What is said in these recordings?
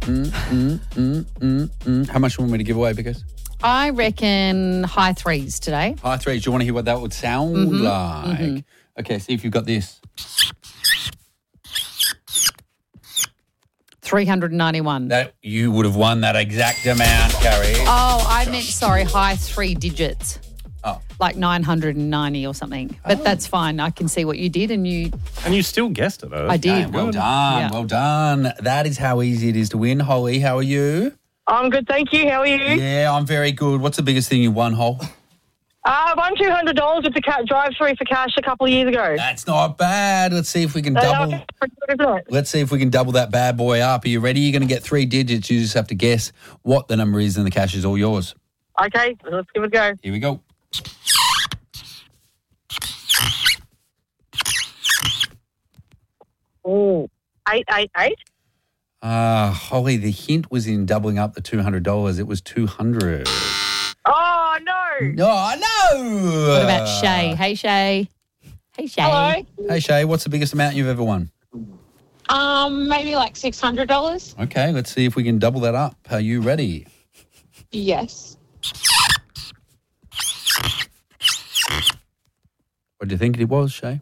How much do you want me to give away, Because? I reckon high threes today. High threes. Do you want to hear what that would sound like? Okay, see if you've got this. 391. That you would have won that exact amount, Carrie. Oh, I meant, high three digits. Oh. Like 990 or something. But that's fine. I can see what you did and you still guessed it, though. I did. Okay, well done. Yeah. Well done. That is how easy it is to win. Holly, how are you? I'm good, thank you. How are you? Yeah, I'm very good. What's the biggest thing you won, Hol? I won $200 with the drive-through for cash a couple of years ago. That's not bad. Let's see if we can double. Pretty good, isn't it? Let's see if we can double that bad boy up. Are you ready? You're going to get 3 digits. You just have to guess what the number is, and the cash is all yours. Okay, let's give it a go. Here we go. Oh, 888. Holly, the hint was in doubling up the $200. It was 200. Oh, no. Oh, no. What about Shay? Hey, Shay. Hey, Shay. Hello. Hey, Shay, what's the biggest amount you've ever won? Maybe like $600. Okay, let's see if we can double that up. Are you ready? Yes. What do you think it was, Shay?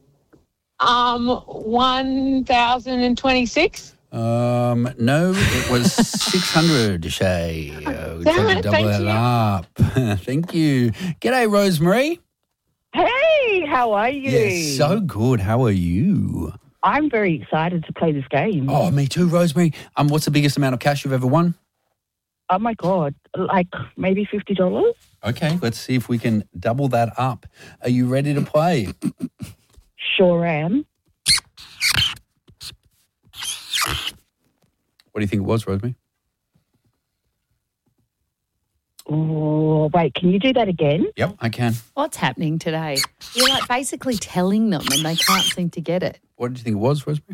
1,026. No, it was 600, Shay. We tried to Damn it, double that up. Thank you. G'day, Rosemary. Hey, how are you? Yeah, so good. How are you? I'm very excited to play this game. Oh, me too, Rosemary. What's the biggest amount of cash you've ever won? Oh my God, like maybe $50? Okay, let's see if we can double that up. Are you ready to play? Sure am. What do you think it was, Rosemary? Oh, wait, can you do that again? Yep, I can. What's happening today? You're like basically telling them and they can't seem to get it. What did you think it was, Rosemary?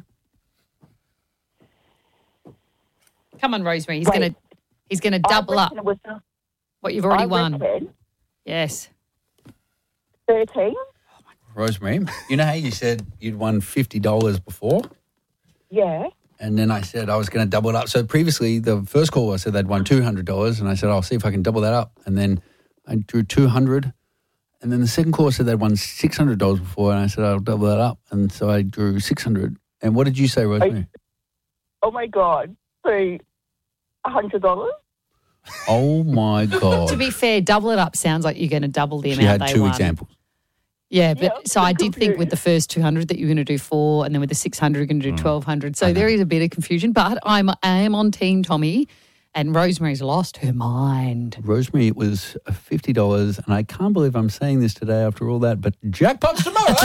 Come on, Rosemary. Wait. He's gonna double up what you've already won. reckon Yes. 13? Rosemary, you know how you said you'd won $50 before? Yeah. And then I said I was going to double it up. So previously, the first call, I said they'd won $200, and I said, I'll see if I can double that up. And then I drew 200. And then the second call said they'd won $600 before, and I said, I'll double that up. And so I drew 600. And what did you say, Rosemary? Oh my God. So $100? Oh, my God. To be fair, double it up sounds like you're going to double the She amount had they 2 won. examples. Yeah, but Yeah, so I I'm did think with confused. the first 200 that you were going to do 4, and then with the 600 you're going to do 1,200. So there is a bit of confusion, but I am on Team Tommy, and Rosemary's lost her mind. Rosemary, it was $50, and I can't believe I'm saying this today after all that, but jackpot's tomorrow.